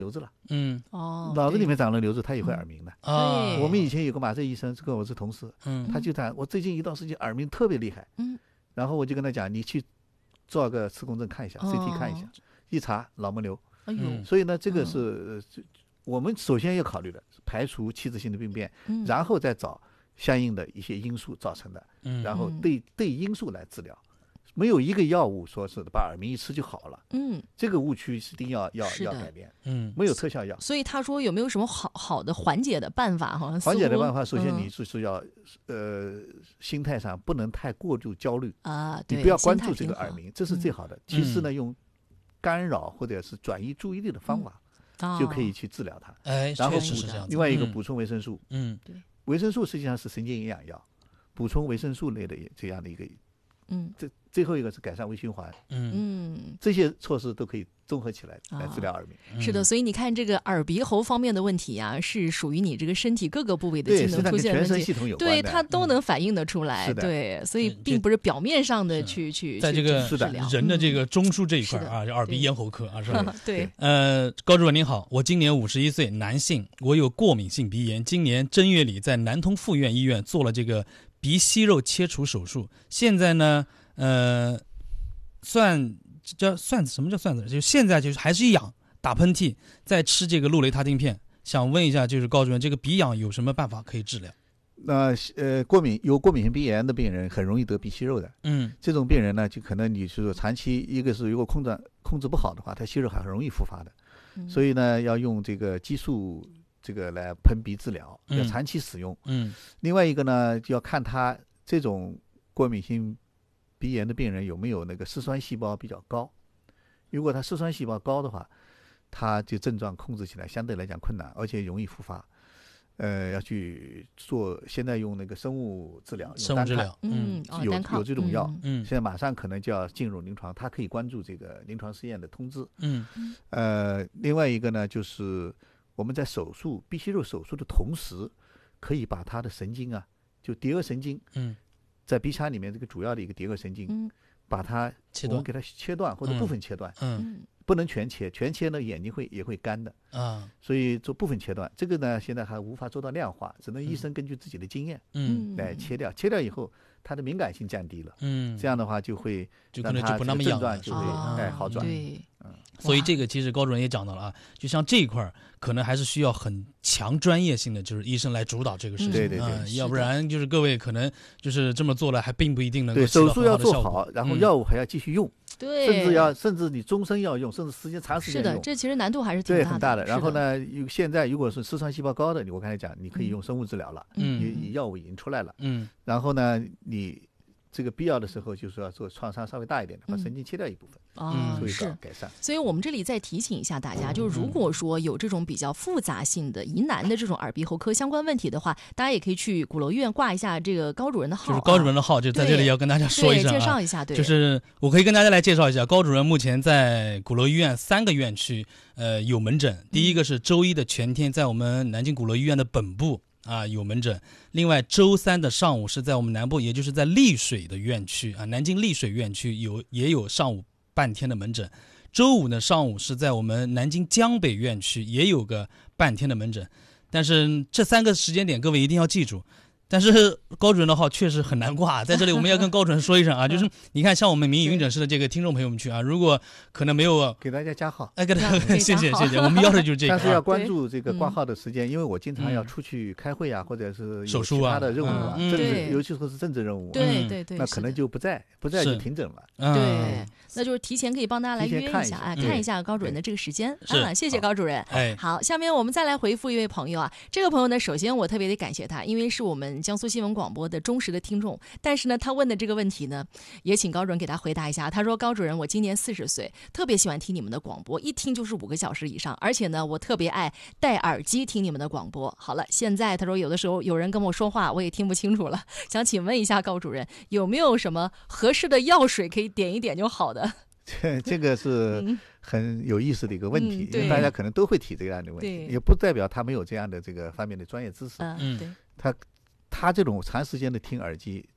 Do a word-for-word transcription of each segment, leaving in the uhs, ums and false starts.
瘤子了， 嗯， 哦， 脑子里面长了瘤子，他也会耳鸣的。 啊， 我们以前有个麻醉医生，跟我是同事， 嗯， 他就谈我最近一段时间耳鸣特别厉害， 嗯， 然后我就跟他讲，你去做个磁共振看一下、 哦、 C T 看一下，一查脑膜瘤。 哎呦， 所以呢，这个是、嗯、我们首先要考虑的，排除器质性的病变， 嗯、 然后再找相应的一些因素造成的， 嗯、 然后对对因素来治疗。没有一个药物说是把耳鸣一吃就好了， 嗯， 这个误区是一定要要要改变， 嗯， 没有特效药。 所以他说有没有什么好好的缓解的办法？好像缓解的办法，首先嗯、 你就是要、呃心态上不能太过度焦虑啊， 你不要关注这个耳鸣，这是最好的。嗯、其次呢，用干扰或者是转移注意力的方法、嗯、就可以去治疗它。 哎， 然后确实是这样子。 另外一个补充维生素， 嗯， 对， 维生素实际上是神经营养药，补充维生素类的这样的一个。 嗯， 这最后一个是改善微循环， 嗯， 这些措施都可以综合起来来治疗耳鸣。 哦、是的，所以你看这个耳鼻喉方面的问题啊，是属于你这个身体各个部位的机能出现问题， 对，全身系统有关的， 对，它都能反映得出来。 嗯、 对，所以并不是表面上的去去在这个人的这个中枢这一块啊，就耳鼻咽喉科啊，是吧？ 对， 呃，高主任您好，我今年五十一岁，男性，我有过敏性鼻炎，今年正月里在南通附院医院做了这个鼻息肉切除手术，现在呢。呃，算叫算什么叫算子？就现在就是还是痒，打喷嚏，再吃这个氯雷他定片。想问一下，就是高主任，这个鼻痒有什么办法可以治疗？ 那呃，过敏有过敏性鼻炎的病人很容易得鼻息肉的。 嗯， 这种病人呢，就可能你是长期，一个是如果控制控制不好的话，他息肉还很容易复发的。嗯、所以呢，要用这个激素这个来喷鼻治疗，要长期使用。 嗯， 另外一个呢，就要看他这种过敏性鼻炎的病人有没有那个嗜酸细胞比较高，如果他嗜酸细胞高的话，他就症状控制起来相对来讲困难，而且容易复发。呃，要去做，现在用那个生物治疗， 生物治疗， 嗯， 有有这种药， 嗯， 现在马上可能就要进入临床，它可以关注这个临床试验的通知， 嗯， 呃，另外一个呢，就是我们在手术鼻息肉手术的同时，可以把它的神经啊，就蝶腭神经， 嗯。 在鼻腔里面这个主要的一个蝶腭神经，嗯、把它切断， 我们给它切断或者部分切断， 嗯， 不能全切，全切呢眼睛会也会干的啊， 所以做部分切断。这个呢现在还无法做到量化，只能医生根据自己的经验， 嗯， 来切掉。切掉以后，它的敏感性降低了， 嗯， 这样的话就会就可能就不那么痒了， 就会哎好转， 对， 嗯。 所以这个其实高主任也讲到了啊，就像这一块可能还是需要很强专业性的，就是医生来主导这个事情， 对对对、 嗯，要不然就是各位可能就是这么做了，还并不一定能够对手术要做好， 然后药物还要继续用， 对、嗯， 甚至要甚至你终身要用，甚至时间长时间用。 是的，这其实难度还是挺大的，对，很大的。 然后呢，现在如果是嗜酸细胞高的，我刚才讲，你可以用生物治疗了， 嗯， 你你药物已经出来了， 嗯， 然后呢，你。这个必要的时候，就是要做创伤稍微大一点的，把神经切掉一部分， 嗯， 所以改善。 所以我们这里再提醒一下大家，就是如果说有这种比较复杂性的疑难的这种耳鼻喉科相关问题的话，大家也可以去鼓楼医院挂一下这个高主任的号、啊， 就是高主任的号，就在这里要跟大家说一下、啊， 介绍一下，对， 就是我可以跟大家来介绍一下，高主任目前在鼓楼医院三个院区，呃，有门诊。第一个是周一的全天，在我们南京鼓楼医院的本部。啊，有门诊。另外，周三的上午是在我们南部，也就是在丽水的院区啊，南京丽水院区有也有上午半天的门诊。周五呢，上午是在我们南京江北院区也有个半天的门诊。但是这三个时间点，各位一定要记住。但是高主任的号确实很难挂，在这里我们要跟高主任说一声啊，就是你看，像我们民意云诊室的这个听众朋友们去啊，如果可能没有给大家加号， 哎，给大家谢谢谢谢，我们要的就是这个， 但是要关注这个挂号的时间，因为我经常要出去开会啊，或者是有其他的任务啊，政治，尤其是政治任务， 对对对， 那可能就不在，不在就停诊了， 对，那就是提前可以帮大家来约一下，哎，看一下高主任的这个时间啊，谢谢高主任。 哎， 好，下面我们再来回复一位朋友啊，这个朋友呢，首先我特别得感谢他，因为是我们江苏新闻广播的忠实的听众，但是呢，他问的这个问题呢，也请高主任给他回答一下。他说：“高主任，我今年四十岁，特别喜欢听你们的广播，一听就是五个小时以上，而且呢，我特别爱戴耳机听你们的广播。好了，现在他说有的时候有人跟我说话，我也听不清楚了，想请问一下高主任，有没有什么合适的药水可以点一点就好的？” 这这个是很有意思的一个问题， 嗯、 因为大家可能都会提这样的问题，也不代表他没有这样的这个方面的专业知识。 嗯，对， 他他这种长时间的听耳机，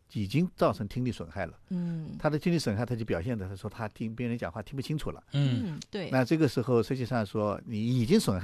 已经造成听力损害了。 嗯他的听力损害，他就表现的他说他听别人讲话听不清楚了。 嗯嗯，对， 那这个时候实际上说你已经损害。